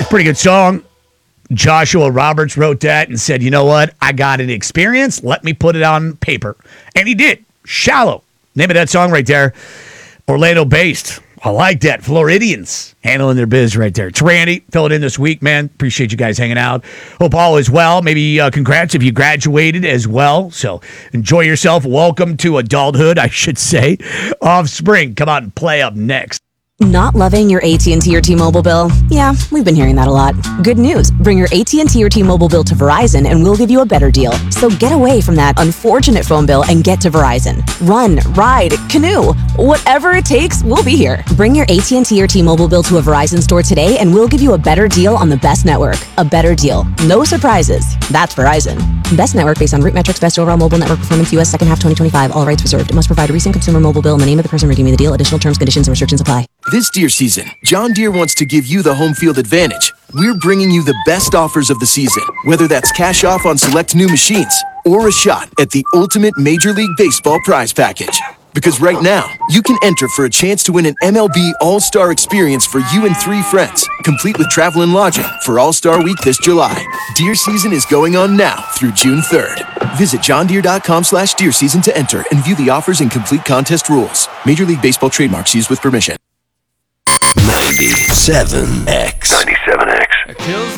Pretty good song. Joshua Roberts wrote that and said, you know what? I got an experience. Let me put it on paper. And he did. Shallow. Name of that song right there. Orlando-based. I like that. Floridians handling their biz right there. It's Randy. Fill it in this week, man. Appreciate you guys hanging out. Hope all is well. Maybe congrats if you graduated as well. So enjoy yourself. Welcome to adulthood, I should say. Offspring, come out and play up next. Not loving your AT&T or T-Mobile bill? Yeah, we've been hearing that a lot. Good news. Bring your AT&T or T-Mobile bill to Verizon and we'll give you a better deal. So get away from that unfortunate phone bill and get to Verizon. Run, ride, canoe. Whatever it takes, we'll be here. Bring your AT&T or T-Mobile bill to a Verizon store today and we'll give you a better deal on the best network. A better deal. No surprises. That's Verizon. Best network based on root metrics, best overall mobile network performance, U.S. second half 2025. All rights reserved. It must provide a recent consumer mobile bill and the name of the person redeeming the deal. Additional terms, conditions, and restrictions apply. This deer season, John Deere wants to give you the home field advantage. We're bringing you the best offers of the season, whether that's cash off on select new machines or a shot at the ultimate Major League Baseball prize package. Because right now, you can enter for a chance to win an MLB All-Star experience for you and 3 friends, complete with travel and lodging for All-Star Week this July. Deer season is going on now through June 3rd. Visit johndeere.com/deer season to enter and view the offers and complete contest rules. Major League Baseball trademarks used with permission. 97X. 97X.